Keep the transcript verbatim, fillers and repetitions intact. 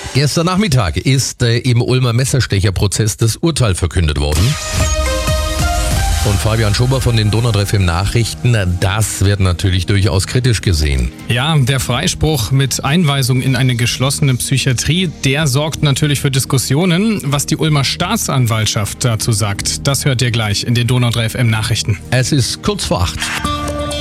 Gestern Nachmittag ist äh, im Ulmer Messerstecherprozess das Urteil verkündet worden. Und Fabian Schober von den Donau drei F M Nachrichten, das wird natürlich durchaus kritisch gesehen. Ja, der Freispruch mit Einweisung in eine geschlossene Psychiatrie, der sorgt natürlich für Diskussionen. Was die Ulmer Staatsanwaltschaft dazu sagt, das hört ihr gleich in den Donau drei F M Nachrichten. Es ist kurz vor acht.